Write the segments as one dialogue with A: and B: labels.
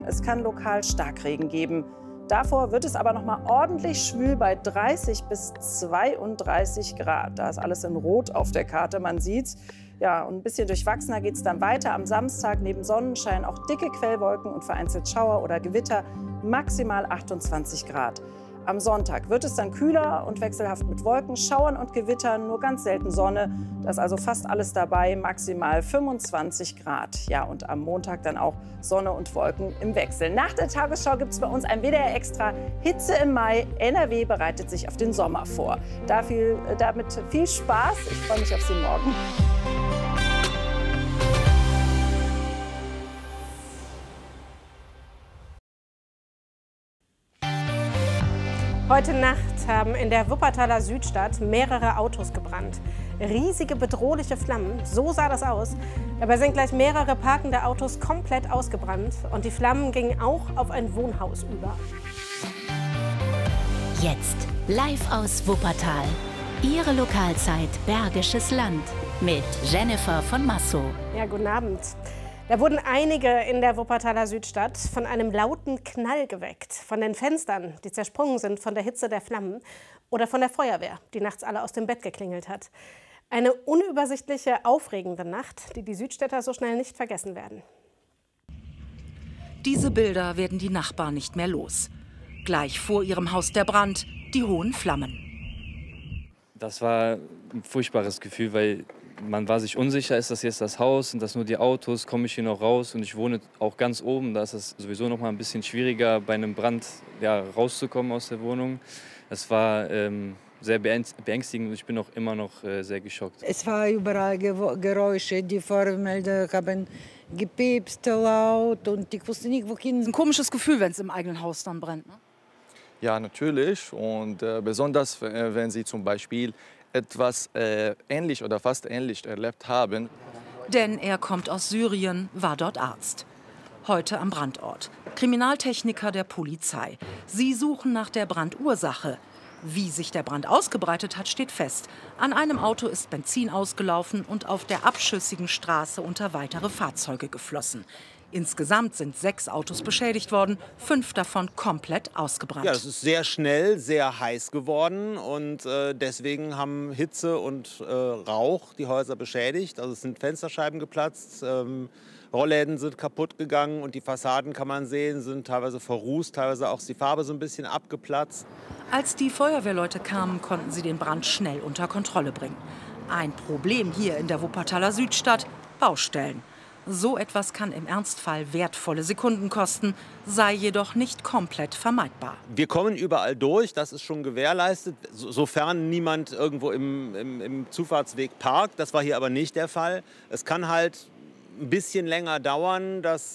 A: Es kann lokal Starkregen geben. Davor wird es aber noch mal ordentlich schwül bei 30 bis 32 Grad. Da ist alles in Rot auf der Karte, man sieht's. Ja, und ein bisschen durchwachsener geht es dann weiter. Am Samstag neben Sonnenschein auch dicke Quellwolken und vereinzelt Schauer oder Gewitter, maximal 28 Grad. Am Sonntag wird es dann kühler und wechselhaft mit Wolken, Schauern und Gewittern, nur ganz selten Sonne. Da ist also fast alles dabei, maximal 25 Grad. Ja, und am Montag dann auch Sonne und Wolken im Wechsel. Nach der Tagesschau gibt es bei uns ein WDR Extra Hitze im Mai. NRW bereitet sich auf den Sommer vor. Damit viel Spaß. Ich freue mich auf Sie morgen.
B: Heute Nacht haben in der Wuppertaler Südstadt mehrere Autos gebrannt. Riesige, bedrohliche Flammen, so sah das aus. Dabei sind gleich mehrere parkende Autos komplett ausgebrannt und die Flammen gingen auch auf ein Wohnhaus über.
C: Jetzt live aus Wuppertal. Ihre Lokalzeit Bergisches Land mit Jennifer von Massow.
B: Ja, guten Abend. Da wurden einige in der Wuppertaler Südstadt von einem lauten Knall geweckt. Von den Fenstern, die zersprungen sind von der Hitze der Flammen. Oder von der Feuerwehr, die nachts alle aus dem Bett geklingelt hat. Eine unübersichtliche, aufregende Nacht, die die Südstädter so schnell nicht vergessen werden.
D: Diese Bilder werden die Nachbarn nicht mehr los. Gleich vor ihrem Haus der Brand, die hohen Flammen.
E: Das war ein furchtbares Gefühl, weil man war sich unsicher, ist das jetzt das Haus, sind das nur die Autos, komme ich hier noch raus? Und ich wohne auch ganz oben, da ist es sowieso noch mal ein bisschen schwieriger, bei einem Brand rauszukommen aus der Wohnung. Es war sehr beängstigend und ich bin auch immer noch sehr geschockt.
F: Es war überall Geräusche, die Feuerwehrmelder haben gepiepst laut und ich wusste nicht, wohin.
D: Das ist ein komisches Gefühl, wenn es im eigenen Haus dann brennt, ne?
G: Ja, natürlich. Und besonders, wenn Sie zum Beispiel etwas ähnlich oder fast ähnlich erlebt haben.
D: Denn er kommt aus Syrien, war dort Arzt. Heute am Brandort. Kriminaltechniker der Polizei. Sie suchen nach der Brandursache. Wie sich der Brand ausgebreitet hat, steht fest. An einem Auto ist Benzin ausgelaufen und auf der abschüssigen Straße unter weitere Fahrzeuge geflossen. Insgesamt sind 6 Autos beschädigt worden, 5 davon komplett ausgebrannt.
H: Ja, es ist sehr schnell, sehr heiß geworden und deswegen haben Hitze und Rauch die Häuser beschädigt. Also es sind Fensterscheiben geplatzt, Rollläden sind kaputt gegangen und die Fassaden, kann man sehen, sind teilweise verrußt, teilweise auch die Farbe so ein bisschen abgeplatzt.
D: Als die Feuerwehrleute kamen, konnten sie den Brand schnell unter Kontrolle bringen. Ein Problem hier in der Wuppertaler Südstadt: Baustellen. So etwas kann im Ernstfall wertvolle Sekunden kosten, sei jedoch nicht komplett vermeidbar.
H: Wir kommen überall durch, das ist schon gewährleistet, sofern niemand irgendwo im Zufahrtsweg parkt. Das war hier aber nicht der Fall. Es kann halt ein bisschen länger dauern, das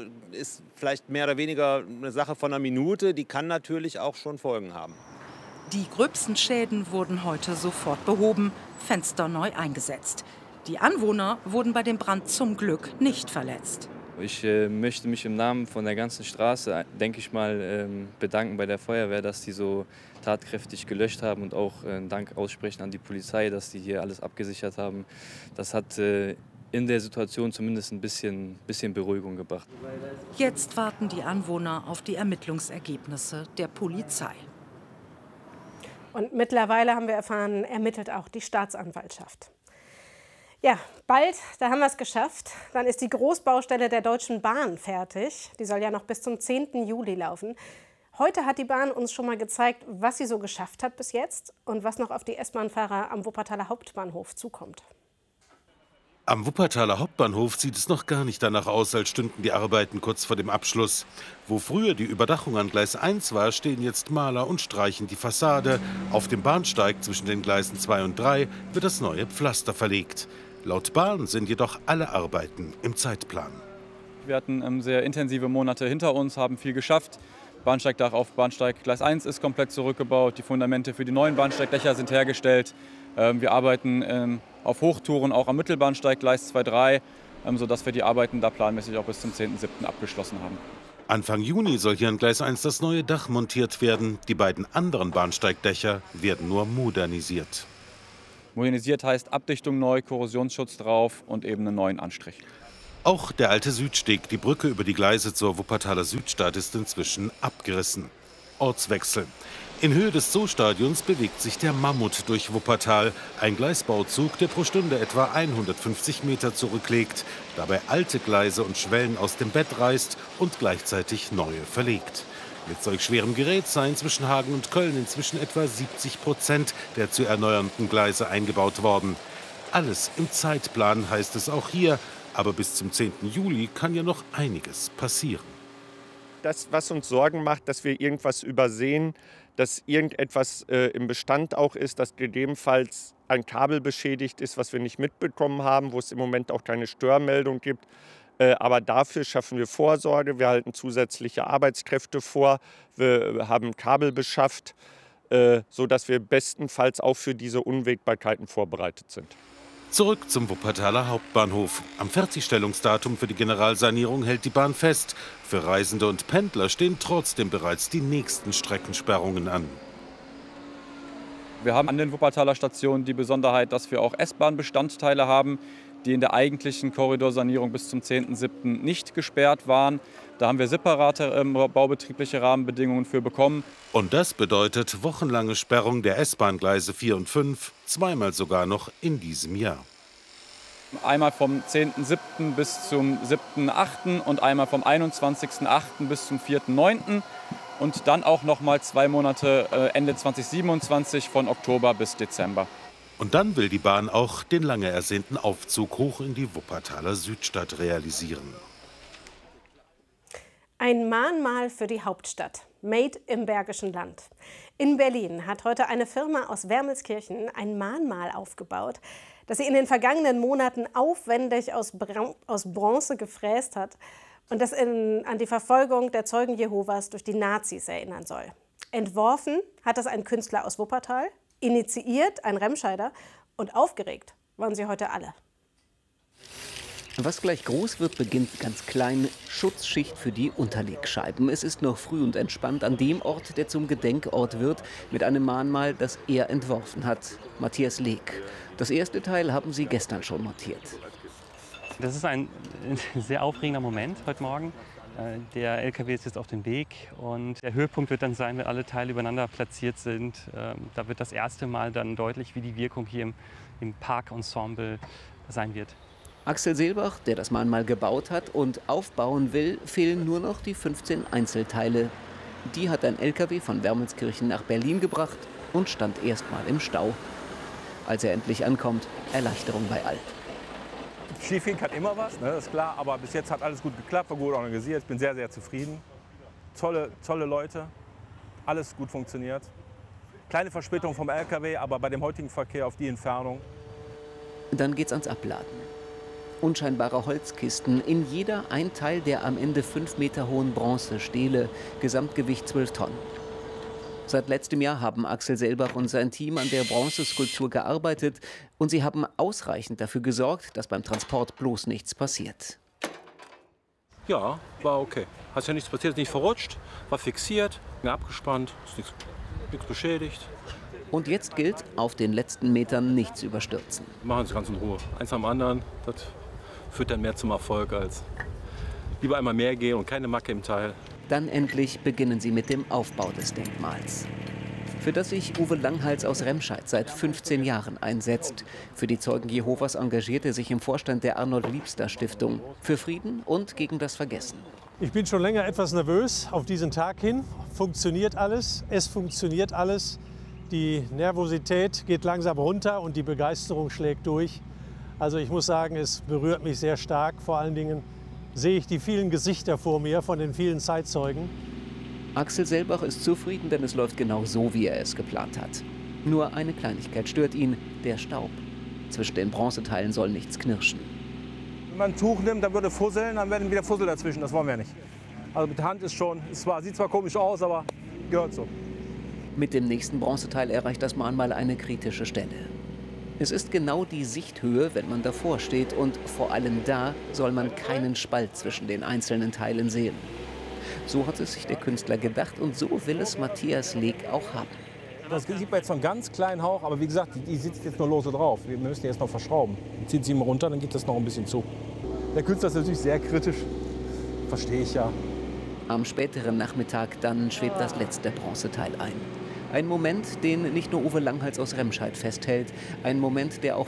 H: ist vielleicht mehr oder weniger eine Sache von einer Minute, die kann natürlich auch schon Folgen haben.
D: Die gröbsten Schäden wurden heute sofort behoben, Fenster neu eingesetzt. Die Anwohner wurden bei dem Brand zum Glück nicht verletzt.
E: Ich möchte mich im Namen von der ganzen Straße, denke ich mal, bedanken bei der Feuerwehr, dass die so tatkräftig gelöscht haben und auch Dank aussprechen an die Polizei, dass die hier alles abgesichert haben. Das hat in der Situation zumindest ein bisschen Beruhigung gebracht.
D: Jetzt warten die Anwohner auf die Ermittlungsergebnisse der Polizei.
B: Und mittlerweile, haben wir erfahren, ermittelt auch die Staatsanwaltschaft. Ja, bald, da haben wir es geschafft. Dann ist die Großbaustelle der Deutschen Bahn fertig. Die soll ja noch bis zum 10. Juli laufen. Heute hat die Bahn uns schon mal gezeigt, was sie so geschafft hat bis jetzt und was noch auf die S-Bahn-Fahrer am Wuppertaler Hauptbahnhof zukommt.
I: Am Wuppertaler Hauptbahnhof sieht es noch gar nicht danach aus, als stünden die Arbeiten kurz vor dem Abschluss. Wo früher die Überdachung an Gleis 1 war, stehen jetzt Maler und streichen die Fassade. Auf dem Bahnsteig zwischen den Gleisen 2 und 3 wird das neue Pflaster verlegt. Laut Bahn sind jedoch alle Arbeiten im Zeitplan.
J: Wir hatten sehr intensive Monate hinter uns, haben viel geschafft. Bahnsteigdach auf Bahnsteig Gleis 1 ist komplett zurückgebaut. Die Fundamente für die neuen Bahnsteigdächer sind hergestellt. Wir arbeiten auf Hochtouren auch am Mittelbahnsteig Gleis 2-3, sodass wir die Arbeiten da planmäßig auch bis zum 10.07. abgeschlossen haben.
I: Anfang Juni soll hier an Gleis 1 das neue Dach montiert werden. Die beiden anderen Bahnsteigdächer werden nur modernisiert.
J: Modernisiert heißt Abdichtung neu, Korrosionsschutz drauf und eben einen neuen Anstrich.
I: Auch der alte Südsteg, die Brücke über die Gleise zur Wuppertaler Südstadt, ist inzwischen abgerissen. Ortswechsel. In Höhe des Zoostadions bewegt sich der Mammut durch Wuppertal. Ein Gleisbauzug, der pro Stunde etwa 150 Meter zurücklegt, dabei alte Gleise und Schwellen aus dem Bett reißt und gleichzeitig neue verlegt. Mit solch schwerem Gerät seien zwischen Hagen und Köln inzwischen etwa 70% der zu erneuernden Gleise eingebaut worden. Alles im Zeitplan, heißt es auch hier. Aber bis zum 10. Juli kann ja noch einiges passieren.
K: Das, was uns Sorgen macht, dass wir irgendwas übersehen, dass irgendetwas im Bestand auch ist, dass gegebenenfalls ein Kabel beschädigt ist, was wir nicht mitbekommen haben, wo es im Moment auch keine Störmeldung gibt. Aber dafür schaffen wir Vorsorge. Wir halten zusätzliche Arbeitskräfte vor. Wir haben Kabel beschafft, sodass wir bestenfalls auch für diese Unwägbarkeiten vorbereitet sind.
I: Zurück zum Wuppertaler Hauptbahnhof. Am Fertigstellungsdatum für die Generalsanierung hält die Bahn fest. Für Reisende und Pendler stehen trotzdem bereits die nächsten Streckensperrungen an.
J: Wir haben an den Wuppertaler Stationen die Besonderheit, dass wir auch S-Bahn-Bestandteile haben, die in der eigentlichen Korridorsanierung bis zum 10.07. nicht gesperrt waren. Da haben wir separate baubetriebliche Rahmenbedingungen für bekommen.
I: Und das bedeutet wochenlange Sperrung der S-Bahn-Gleise 4 und 5, zweimal sogar noch in diesem Jahr.
J: Einmal vom 10.07. bis zum 7.08. und einmal vom 21.08. bis zum 4.09. Und dann auch noch mal 2 Monate Ende 2027 von Oktober bis Dezember.
I: Und dann will die Bahn auch den lange ersehnten Aufzug hoch in die Wuppertaler Südstadt realisieren.
B: Ein Mahnmal für die Hauptstadt, made im Bergischen Land. In Berlin hat heute eine Firma aus Wermelskirchen ein Mahnmal aufgebaut, das sie in den vergangenen Monaten aufwendig aus Bronze gefräst hat und das an die Verfolgung der Zeugen Jehovas durch die Nazis erinnern soll. Entworfen hat das ein Künstler aus Wuppertal, initiiert ein Remscheider und aufgeregt waren sie heute alle.
L: Was gleich groß wird, beginnt ganz klein. Schutzschicht für die Unterlegscheiben. Es ist noch früh und entspannt an dem Ort, der zum Gedenkort wird, mit einem Mahnmal, das er entworfen hat. Matthias Leek. Das erste Teil haben sie gestern schon montiert.
M: Das ist ein sehr aufregender Moment heute Morgen. Der LKW ist jetzt auf dem Weg und der Höhepunkt wird dann sein, wenn alle Teile übereinander platziert sind. Da wird das erste Mal dann deutlich, wie die Wirkung hier im Parkensemble sein wird.
L: Axel Seelbach, der das Mahnmal gebaut hat und aufbauen will, fehlen nur noch die 15 Einzelteile. Die hat ein LKW von Wermelskirchen nach Berlin gebracht und stand erstmal im Stau. Als er endlich ankommt, Erleichterung bei allen.
N: Schiefgehen kann immer was, ne, das ist klar, aber bis jetzt hat alles gut geklappt, war gut organisiert. Ich bin sehr, sehr zufrieden. Tolle Leute, alles gut funktioniert. Kleine Verspätung vom LKW, aber bei dem heutigen Verkehr auf die Entfernung.
L: Dann geht's ans Abladen. Unscheinbare Holzkisten, in jeder ein Teil der am Ende 5 Meter hohen Bronzestele, Gesamtgewicht 12 Tonnen. Seit letztem Jahr haben Axel Seelbach und sein Team an der Bronzeskulptur gearbeitet und sie haben ausreichend dafür gesorgt, dass beim Transport bloß nichts passiert.
O: Ja, war okay. Hat ja nichts passiert, ist nicht verrutscht, war fixiert, abgespannt, ist nichts beschädigt.
L: Und jetzt gilt, auf den letzten Metern nichts überstürzen.
O: Machen Sie ganz in Ruhe. Eins am anderen, das führt dann mehr zum Erfolg als lieber einmal mehr gehen und keine Macke im Teil.
L: Dann endlich beginnen sie mit dem Aufbau des Denkmals, für das sich Uwe Langhals aus Remscheid seit 15 Jahren einsetzt. Für die Zeugen Jehovas engagiert er sich im Vorstand der Arnold-Liebster-Stiftung für Frieden und gegen das Vergessen.
P: Ich bin schon länger etwas nervös auf diesen Tag hin. Funktioniert alles? Es funktioniert alles. Die Nervosität geht langsam runter und die Begeisterung schlägt durch. Also ich muss sagen, es berührt mich sehr stark. Vor allen Dingen sehe ich die vielen Gesichter vor mir von den vielen Zeitzeugen.
L: Axel Seelbach ist zufrieden, denn es läuft genau so, wie er es geplant hat. Nur eine Kleinigkeit stört ihn, der Staub. Zwischen den Bronzeteilen soll nichts knirschen.
N: Wenn man ein Tuch nimmt, dann würde fusseln, dann werden wieder Fussel dazwischen. Das wollen wir nicht. Also mit der Hand ist schon, sieht zwar komisch aus, aber gehört so.
L: Mit dem nächsten Bronzeteil erreicht das Mahnmal eine kritische Stelle. Es ist genau die Sichthöhe, wenn man davor steht, und vor allem da soll man keinen Spalt zwischen den einzelnen Teilen sehen. So hat es sich der Künstler gedacht und so will es Matthias Leek auch haben.
N: Das sieht man jetzt noch einen ganz kleinen Hauch, aber wie gesagt, die sitzt jetzt nur lose drauf. Wir müssen die jetzt noch verschrauben. Zieht sie mal runter, dann geht das noch ein bisschen zu. Der Künstler ist natürlich sehr kritisch. Verstehe ich ja.
L: Am späteren Nachmittag dann schwebt das letzte Bronzeteil ein. Ein Moment, den nicht nur Uwe Langhals aus Remscheid festhält. Ein Moment, der auch